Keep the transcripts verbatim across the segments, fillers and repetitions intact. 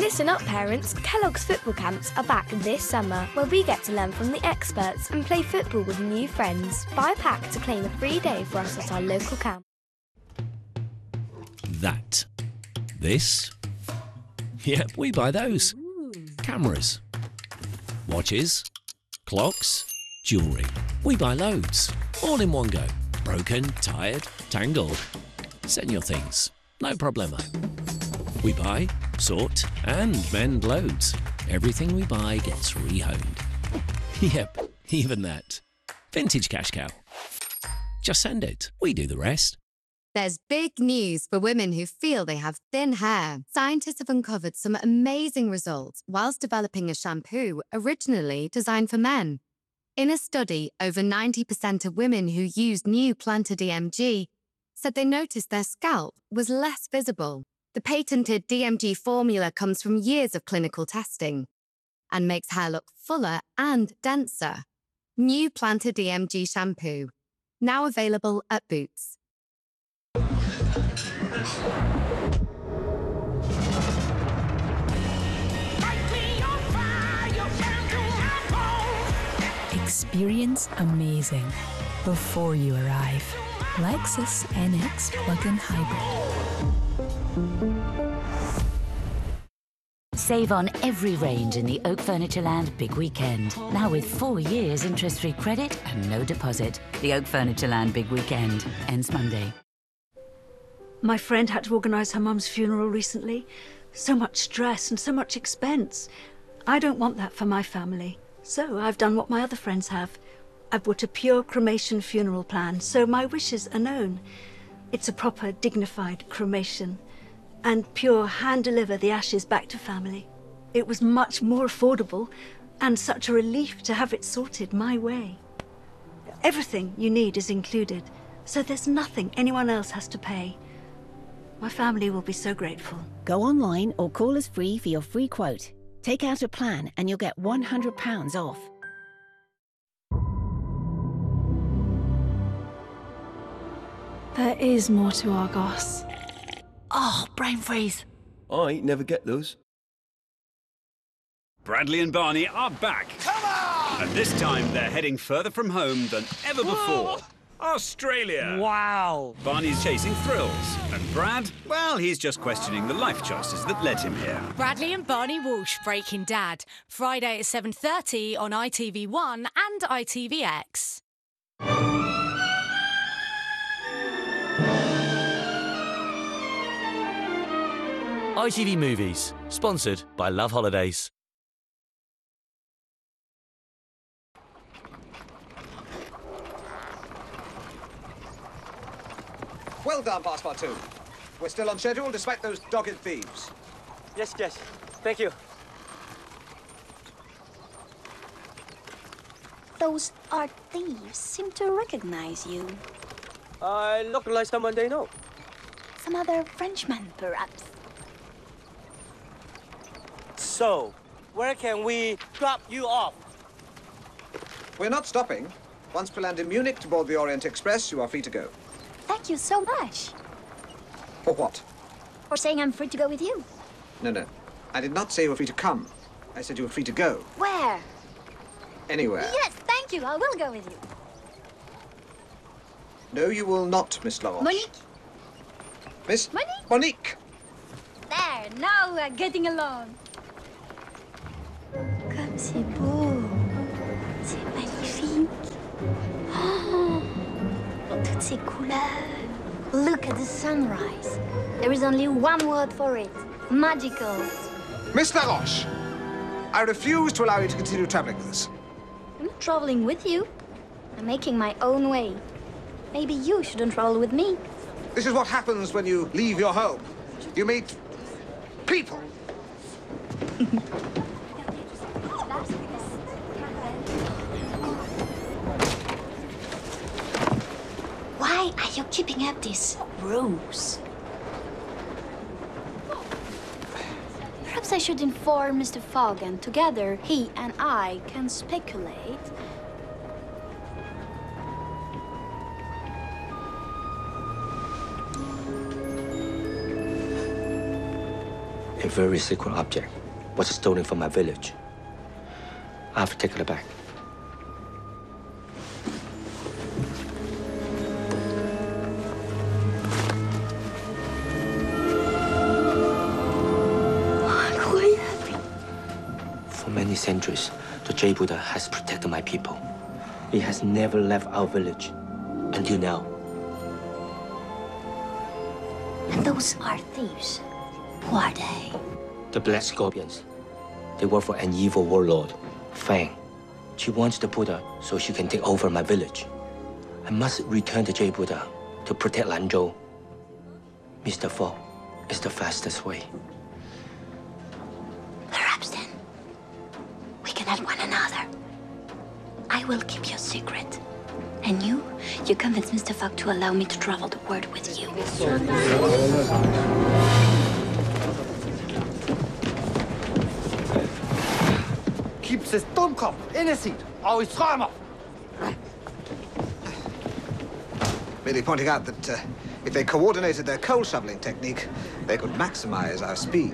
Listen up, parents. Kellogg's football camps are back this summer, where we get to learn from the experts and play football with new friends. Buy a pack to claim a free day for us at our local camp. That. This. Yep, we buy those. Cameras. Watches. Clocks. Jewellery. We buy loads. All in one go. Broken, tired, tangled. Send your things. No problemo. We buy, sort and mend loads. Everything we buy gets rehomed. Yep, even that. Vintage Cash Cow. Just send it. We do the rest. There's big news for women who feel they have thin hair. Scientists have uncovered some amazing results whilst developing a shampoo originally designed for men. In a study, over ninety percent of women who used new Planta D M G said they noticed their scalp was less visible. The patented D M G formula comes from years of clinical testing and makes hair look fuller and denser. New Planta D M G shampoo, now available at Boots. Experience amazing before you arrive. Lexus N X Plug-in Hybrid. Save on every range in the Oak Furnitureland Big Weekend. Now with four years interest-free credit and no deposit. The Oak Furnitureland Big Weekend ends Monday. My friend had to organise her mum's funeral recently. So much stress and so much expense. I don't want that for my family. So I've done what my other friends have. I've bought a pure cremation funeral plan, so my wishes are known. It's a proper, dignified cremation. And Pure hand-deliver the ashes back to family. It was much more affordable and such a relief to have it sorted my way. Everything you need is included, so there's nothing anyone else has to pay. My family will be so grateful. Go online or call us free for your free quote. Take out a plan and you'll get one hundred pounds off. There is more to Argos. Oh, brain freeze. I never get those. Bradley and Barney are back. Come on! And this time they're heading further from home than ever before. Australia! Wow! Barney's chasing thrills. And Brad, well, he's just questioning the life choices that led him here. Bradley and Barney Walsh Breaking Dad. Friday at seven thirty on I T V one and I T V X. I T V Movies, sponsored by Love Holidays. Well done, Passepartout. We're still on schedule despite those dogged thieves. Yes, yes. Thank you. Those art thieves seem to recognize you. I look like someone they know. Some other Frenchman, perhaps. So, where can we drop you off? We're not stopping. Once we land in Munich to board the Orient Express, you are free to go. Thank you so much. For what? For saying I'm free to go with you. No, no. I did not say you were free to come. I said you were free to go. Where? Anywhere. Yes, thank you. I will go with you. No, you will not, Miss Laroche. Monique. Miss? Monique? Monique! There, now we're getting along. Comme c'est beau. C'est magnifique. Oh, toutes ces couleurs. Look at the sunrise. There is only one word for it. Magical. Miss Laroche, I refuse to allow you to continue traveling with us. I'm not traveling with you. I'm making my own way. Maybe you shouldn't travel with me. This is what happens when you leave your home. You meet people. Why are you keeping up this ruse? Perhaps I should inform Mister Fogg, and together he and I can speculate. A very secret object. was stolen from my village. I've taken it back. For many centuries, the Jade Buddha has protected my people. He has never left our village until now. And those are thieves. Who are they? The Black Scorpions. They work for an evil warlord, Fang. She wants the Buddha so she can take over my village. I must return the Jade Buddha to protect Lanzhou. Mister Fo is the fastest way. Perhaps then, we can help one another. I will keep your secret. And you, you convince Mister Fogg to allow me to travel the world with you. Keep this dummkopf in a seat, or we throw him off. Merely pointing out that uh, if they coordinated their coal shoveling technique, they could maximize our speed.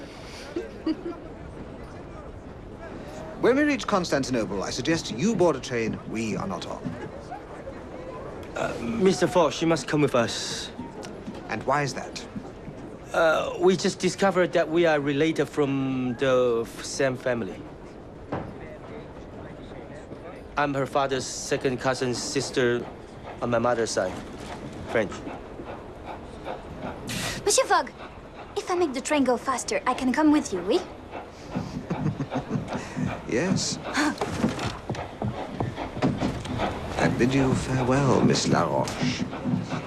When we reach Constantinople, I suggest you board a train we are not on. Uh, Mister Fox, you must come with us. And why is that? Uh, we just discovered that we are related from the same family. I'm her father's second cousin's sister on my mother's side. French. Monsieur Fogg, if I make the train go faster, I can come with you, oui? Yes. I bid you farewell, Miss LaRoche.